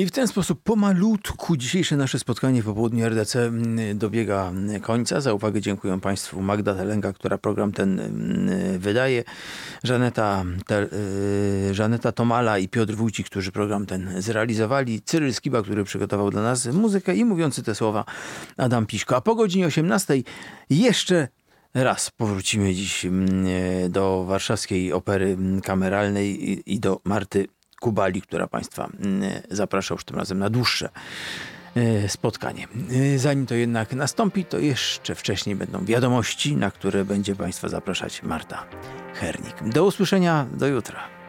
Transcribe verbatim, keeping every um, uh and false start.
I w ten sposób pomalutku dzisiejsze nasze spotkanie po południu R D C dobiega końca. Za uwagę dziękuję Państwu Magda Telenga, która program ten wydaje, Żaneta, te, Żaneta Tomala i Piotr Wójcik, którzy program ten zrealizowali, Cyryl Skiba, który przygotował dla nas muzykę i mówiący te słowa Adam Piśko. A po godzinie osiemnastej jeszcze raz powrócimy dziś do warszawskiej opery kameralnej i do Marty Kubali, która Państwa zaprasza już tym razem na dłuższe spotkanie. Zanim to jednak nastąpi, to jeszcze wcześniej będą wiadomości, na które będzie Państwa zapraszać Marta Hernik. Do usłyszenia, do jutra.